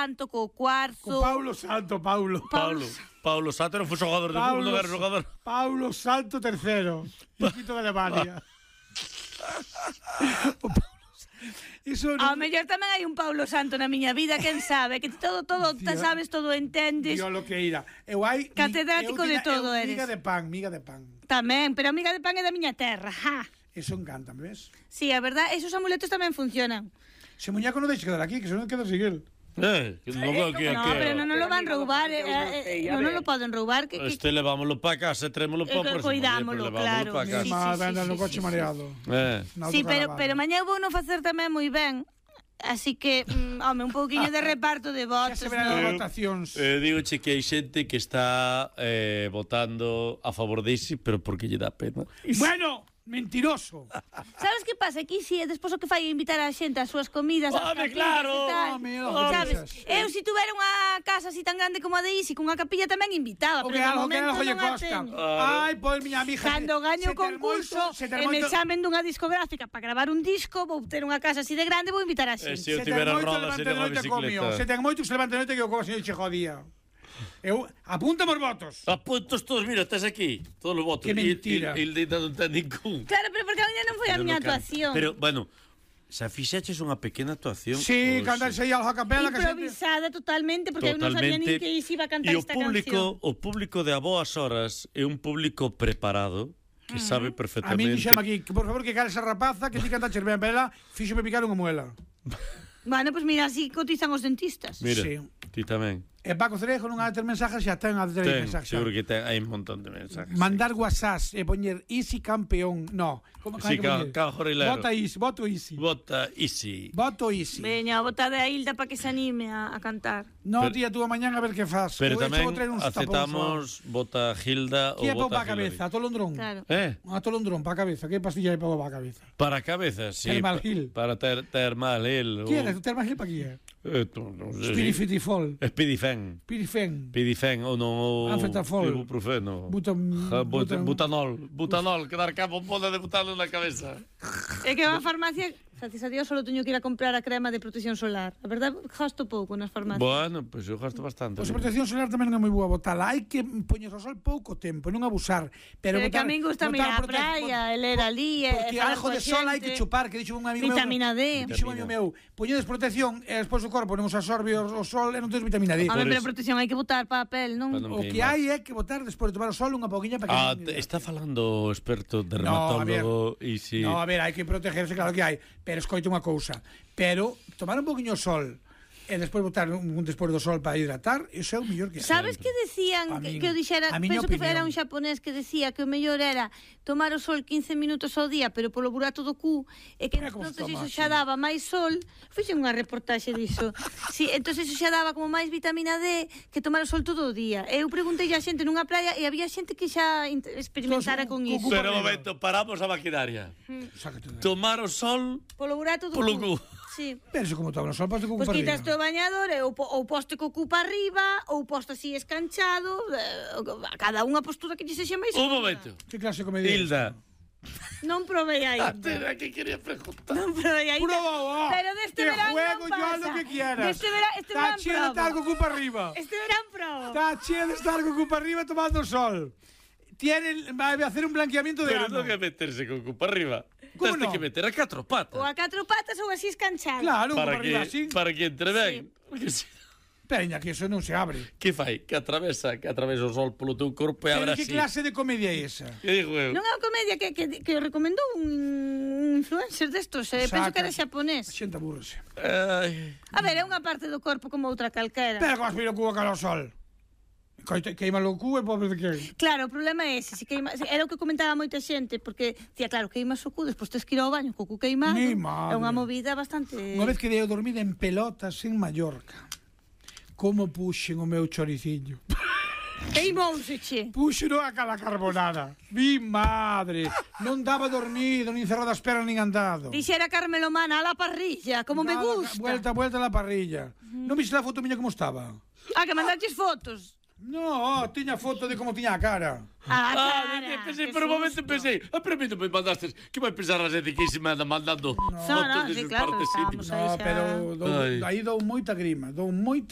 Santo, co cuarzo. Co Paulo Santo, Paulo Santo non foi xogador de fútbol, non era xogador. Paulo Santo III, Piquito de Alemania. Iso Ao mellor tamén hai un Paulo Santo na miña vida, quen sabe, que todo sabes, todo entendes. Dios lo que ira. Eu hai catedrático de todo eres. Miga de pan. Tamén, pero a miga de pan é da miña terra. Ja. Eso encanta, ves? Sí, a verdad, esos amuletos tamén funcionan. Se muñeco non deixe quedar aquí, que se non queda seguir. No, pero non lo van roubar, non lo poden roubar. Este levámoslo para casa e trémolo para o próximo. Cuidámoslo, claro. Mi má anda no coche mareado. Sí, pero mañá vou non facer tamén moi ben. Así que, home, un pouquiño de reparto de votos. Xa se verán as votacións. Digoche que hai xente que está votando a favor dese, pero porque lle dá pena. Bueno, mentiroso. Sabes que pasa? Aquí si é despois o que fai invitar a xente ás súas comidas. Home, claro. Sabes? Eu se tuvera unha casa así tan grande como a de Isi, cunha capilla tamén invitaba, pero de momento non a teño. Ai, pois miña amiga. Cando gaño o concurso e me chamen dunha discográfica para gravar un disco, vou ter unha casa así de grande, vou invitar a xente. Se eu tivera rodas, sería unha bicicleta. Se ten moito, se levante noite que o como señor Chegodía. Eu apuntamos os votos. Apuntos todos, mira, estás aquí. Todos os votos. Que mentira. Il deita non ten ningún. Claro, pero porque a miña non foi a miña actuación. Pero, bueno, xa fixeches unha pequena actuación. Sí, cantarse aí a capela. Improvisada totalmente, porque eu non sabía nin que iba a cantar esta canción. O público de A Boas Horas é un público preparado, que sabe perfectamente. A mí dixeme aquí, que por favor que cale esa rapaza, que ti cantaches ben, pero ela fíxome picar unha muela. Bueno, pois mira, así cotizan os dentistas. Mira, ti tamén. E Paco Cerejo non ha de ter mensajes, xa ten a de ter mensajes. Seguro que hai un montón de mensajes. Mandar WhatsApp e poñer Easy campeón. No. Sí, Jorrilero. Vota Easy. Vota Easy. Voto Easy. Veña, vota de a Hilda para que se anime a cantar. No, tía, tú a mañán a ver que faz. Pero tamén aceptamos vota Gilda ou vota Hilda. Que é para a cabeza? A Tolondrón? Claro. A Tolondrón, para a cabeza. Que pastilla é para a cabeza? Para a cabeza, sí. Termalgil. Para Termalgil. Que é? Termalgil para que é? Spirifitifol. Spidifen. Pidifen ou non Anfetafol. Ibuprofeno. Butanol, que dar cabo pode de butano na cabeza. É que a farmacia, gracias a Dios, solo teño que ir a comprar a crema de protección solar. A verdade, gasto pouco nas farmacias. Bueno, pois eu gasto bastante. Pois a protección solar tamén non é moi boa botala. Hai que poñer o sol pouco tempo, non abusar. Pero que a min gusta mirar a praia, ler ali, porque algo de sol hai que chupar, que dixo un amigo meu. Vitamina D. Dixo un amigo meu, poñedes protección e despois o corpo non se absorbe o sol e non tens vitamina D. A ver, pero protección hai que botar para a pel, non? O que hai é que botar despois de tomar o sol unha pouquiña para que está falando o experto dermatólogo e si... No, a ver, hai que protegerse, claro que hai, pero escoite unha cousa, pero tomar un pouquiño o sol e despois botar un despois do sol para hidratar, iso é o mellor que hai. Sabes que decían que o dixera, penso que era un xaponés que decía que o mellor era tomar o sol 15 minutos ao día, pero polo burato do cu, e que entonces iso xa daba máis sol. Fixen unha reportaxe diso. Sí, entonces iso xa daba como máis vitamina D que tomar o sol todo o día. Eu preguntei a xente nunha praia e había xente que xa experimentara con iso. Pero un momento, paramos a maquinaria. Tomar o sol polo burato do cu. Sí. Pero como tomar o sol, poste co cu para arriba. Pois quitas o bañador ou poste co cu para arriba ou poste así escanchado, cada unha postura que lle sexa máis. Un momento. Que clase de comedia? Hilda. Non provei aí. Era que quería preguntar. Non provei aí. Pero deste verán non pasa. Yo lo que quieras. Este verán está cheo de estar co cu para arriba. Este verán probo. Está cheo de estar co cu para arriba tomando sol. Va a hacer un blanqueamiento de ano. Pero non é meterse con cu para arriba. Como non? Tens que meter a 4 patas. Ou a 4 patas ou así escanchado. Claro, para arriba así. Para que entre ben. Peña, que eso non se abre. Que fai? Que atravesa o sol polo teu corpo e abre así. Que clase de comedia é esa? Que digo eu? Non é unha comedia que recomendou un influencer destos, penso que era xaponés. Xente aburrese. A ver, é unha parte do corpo como outra calquera. Pero como aspira o cubo cara ao sol? Queima o cu e pobre de que... Claro, o problema é ese, era o que comentaba moita xente, porque, tía, claro, queimas o cu, despois tes que ir ao baño co cu queimado, é unha movida bastante... Unha vez que dei dormida en pelotas en Mallorca, como puxen o meu choriciño. Queimouse, che. Puxeno a cala carbonada. Mi madre, non daba dormido, nin cerrado as pernas, nin andado. Dixera Carmelo Mana, a la parrilla, como me gusta. Vuelta a la parrilla. Non viste a foto miña como estaba? Que mandaches fotos. No, tiña foto de como tiña a cara. Pensei, por un momento pensei, pero mí non me mandaste, que vai pensar a xente que se me anda mandando fotos de sus partes íntimas. No, pero aí dou moita grima, dou moita